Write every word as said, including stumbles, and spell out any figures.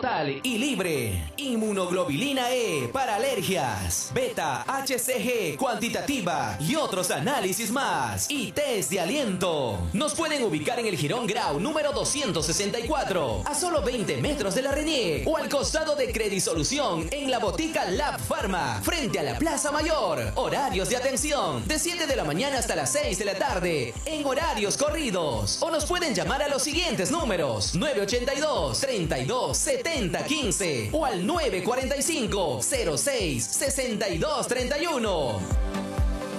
total y libre. Inmunoglobulina E para alergias, beta H C G cuantitativa y otros análisis más. Y test de aliento. Nos pueden ubicar en el Jirón Grau número doscientos sesenta y cuatro, a solo veinte metros de la Renier, o al costado de Credisolución en la botica Lab Pharma, frente a la Plaza Mayor. Horarios de atención de siete de la mañana hasta las seis de la tarde, en horarios corridos. O nos pueden llamar a los siguientes números: nueve ochenta y dos, treinta y dos, setenta, quince o al nueve cuarenta y cinco, cero seis, sesenta y dos, treinta y uno.